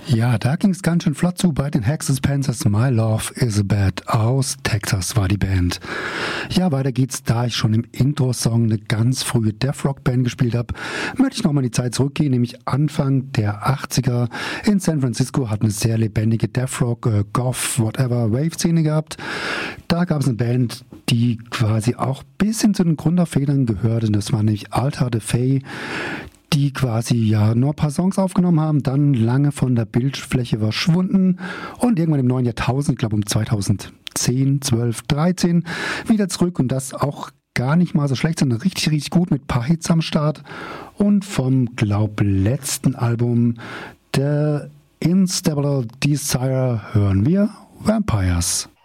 Ja, da ging's ganz schön flott zu bei den Hexes Panthers. My Love is a Bad aus Texas war die Band. Ja, weiter geht's. Da ich schon im Intro-Song eine ganz frühe Death-Rock-Band gespielt habe, möchte ich nochmal in die Zeit zurückgehen, nämlich Anfang der 80er in San Francisco hat eine sehr lebendige Death-Rock, Goth, whatever, Wave-Szene gehabt. Da gab es eine Band, die quasi auch bis hin zu den Gründerfedern gehörte. Das war nämlich Altar de Fey, die quasi ja nur ein paar Songs aufgenommen haben, dann lange von der Bildfläche verschwunden und irgendwann im neuen Jahrtausend, ich glaube um 2010, 12, 13, wieder zurück und das auch gar nicht mal so schlecht, sondern richtig, richtig gut mit ein paar Hits am Start und vom, glaub, letzten Album The Instable Desire hören wir Vampires.